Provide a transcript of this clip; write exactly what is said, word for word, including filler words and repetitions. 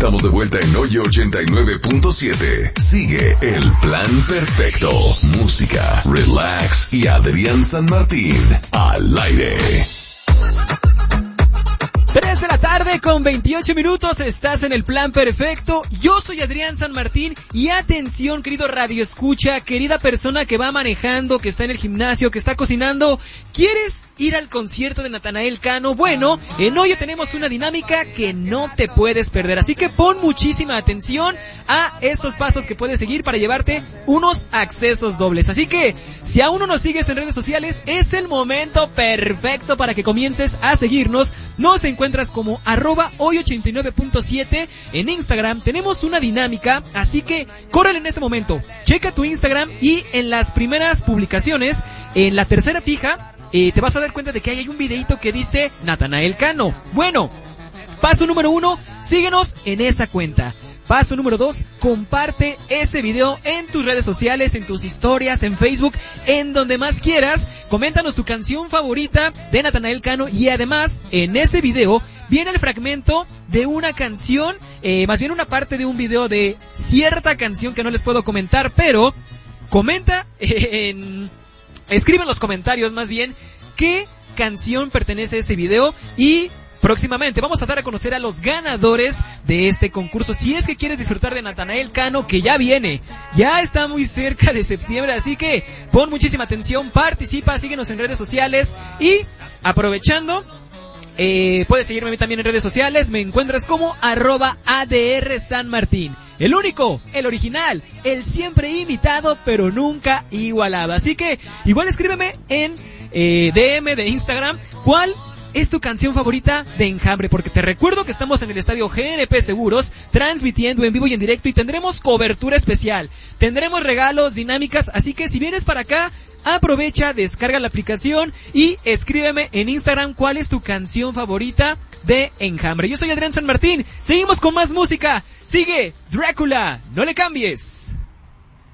Estamos de vuelta en Hoy ochenta y nueve punto siete. Sigue el plan perfecto. Música, relax y Adrián San Martín al aire. tres de la tarde con veintiocho minutos, estás en el plan perfecto. Yo soy Adrián San Martín y atención, querido radio escucha, querida persona que va manejando, que está en el gimnasio, que está cocinando. ¿Quieres ir al concierto de Natanael Cano? Bueno, en Hoy tenemos una dinámica que no te puedes perder, así que pon muchísima atención a estos pasos que puedes seguir para llevarte unos accesos dobles. Así que, si aún no nos sigues en redes sociales, es el momento perfecto para que comiences a seguirnos. Nos encuentras como arroba hoy ochenta y nueve punto siete en Instagram. Tenemos una dinámica, así que córrele en este momento, checa tu Instagram y en las primeras publicaciones, en la tercera fija, eh, te vas a dar cuenta de que hay un videito que dice Natanael Cano. Bueno, paso número uno, síguenos en esa cuenta. Paso número dos, comparte ese video en tus redes sociales, en tus historias, en Facebook, en donde más quieras. Coméntanos tu canción favorita de Natanael Cano y además en ese video viene el fragmento de una canción, eh, más bien una parte de un video de cierta canción que no les puedo comentar, pero comenta en... escribe en los comentarios más bien qué canción pertenece a ese video y... próximamente vamos a dar a conocer a los ganadores de este concurso. Si es que quieres disfrutar de Natanael Cano, que ya viene, ya está muy cerca de septiembre, así que pon muchísima atención, participa, síguenos en redes sociales y aprovechando, eh, puedes seguirme a mí también en redes sociales, me encuentras como arroba A D R San Martín. El único, el original, el siempre imitado, pero nunca igualado. Así que igual escríbeme en eh, D M de Instagram, ¿cuál es tu canción favorita de Enjambre? Porque te recuerdo que estamos en el estadio G N P Seguros, transmitiendo en vivo y en directo y tendremos cobertura especial, tendremos regalos, dinámicas, así que si vienes para acá, aprovecha, descarga la aplicación y escríbeme en Instagram cuál es tu canción favorita de Enjambre. Yo soy Adrián San Martín, seguimos con más música, sigue Drácula, no le cambies.